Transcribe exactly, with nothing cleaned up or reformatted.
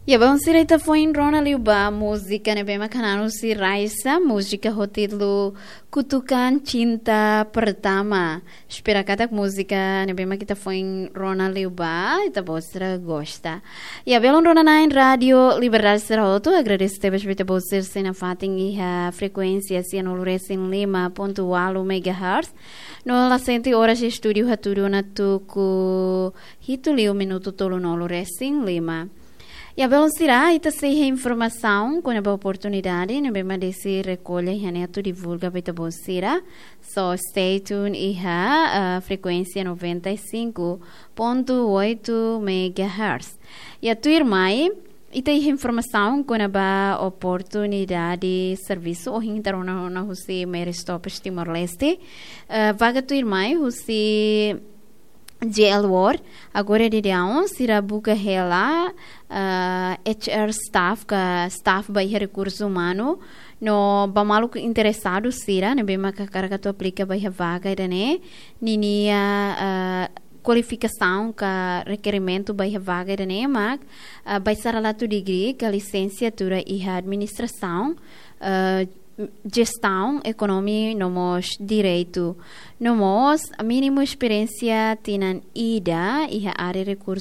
Ya bang si Rita foi em Rona Liuba música ne bem macanano si Raisa música hotidlu Kutukan Cinta Pertama. Espera cada música ne bem kita foi em Rona Liuba ita vostra gosta. Ya belon Rona na em rádio Liberdade Serroto agradeço te bem você se na fating iha frequência se no Luresin lima ponto oito megahertz. No la sente horas de estúdio haturu na tuku hituliu minuto tolo no Luresin lima. E a velocidade ita se informação com a oportunidade não bem desse recolhe e neto divulga para você só stay tuned e a frequência noventa e cinco ponto oito megahertz e a tua irmã ita informação com a oportunidade de serviço ou então na na você mere stop Timor Leste vaga tua irmã você J L Ward agora de dião sira buka hela uh, H R staff ka staff by recursos humano no bamalu interessado sira ne bema ka carga tu aplica by vaga dane ninia uh, qualificação ka requerimento by vaga dane mag uh, by saralatu degree ka licenciatura e administração uh, gestão, economia, nomos direito, nomos a mínima experiência tinan ida e a área recursos